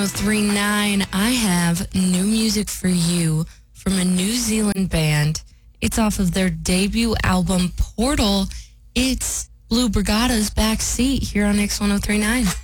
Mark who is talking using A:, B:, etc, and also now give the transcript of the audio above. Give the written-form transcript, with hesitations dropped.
A: X1039. I have new music for you from a New Zealand band. It's off of their debut album, Portal. It's Blue Brigada's Backseat here on X1039.